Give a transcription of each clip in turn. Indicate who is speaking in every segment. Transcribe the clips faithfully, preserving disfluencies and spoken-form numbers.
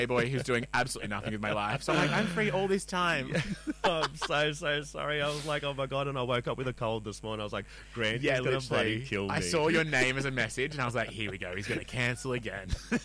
Speaker 1: boy who's doing absolutely nothing with my life. So I'm like, I'm free all this time.
Speaker 2: Yeah. Oh, I'm so, so sorry. I was like, oh my God, and I woke up with a cold this morning. I was like, Grant,
Speaker 1: Yeah,
Speaker 2: he's going to
Speaker 1: literally.
Speaker 2: bloody kill me.
Speaker 1: I saw your name as a message, and I was like, here we go. He's going to cancel again.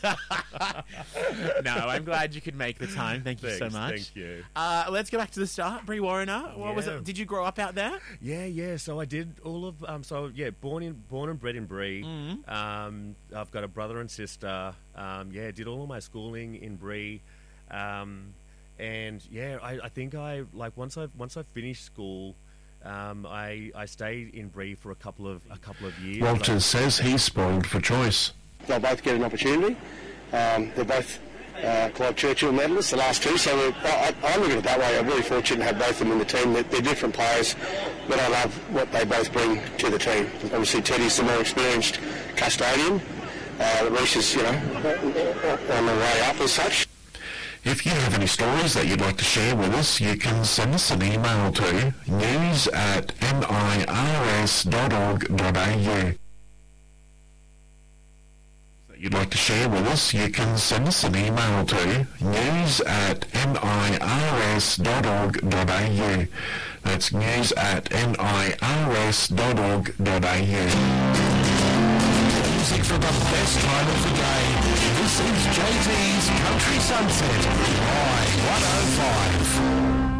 Speaker 1: No, I'm glad you could make the time. Thank you
Speaker 2: Thanks,
Speaker 1: so much.
Speaker 2: Thank you.
Speaker 1: Uh, let's go back to the start. Brie Warrener, what was
Speaker 2: Yeah.
Speaker 1: it? Did you grow up out there?
Speaker 2: Yeah, yeah. So I did all of. Um, so yeah, born in, born and bred in Bree.
Speaker 1: Mm-hmm.
Speaker 2: Um, I've got a brother and sister. Um, yeah, did all of my schooling in Bree. Um, and yeah, I, I think I like once I once I finished school, um, I I stayed in Bree for a couple of a couple of years.
Speaker 3: Walter
Speaker 2: I,
Speaker 3: says he's spoiled for choice.
Speaker 4: They'll both get an opportunity. Um, they're both uh, Clive Churchill medalists, the last two. So we're, I, I look at it that way. I'm really fortunate to have both of them in the team. They're, they're different players, but I love what they both bring to the team. Obviously, Teddy's the more experienced custodian. Uh, Reece is, you know, on the way up as such.
Speaker 3: If you have any stories that you'd like to share with us, you can send us an email to news at mirs dot org dot a u. That you'd like to share with us, you can send us an email to news at mirs dot org dot a u. That's news at mirs dot org dot a u. Music for the best time of the day. This is J T's Country Sunset by one oh five.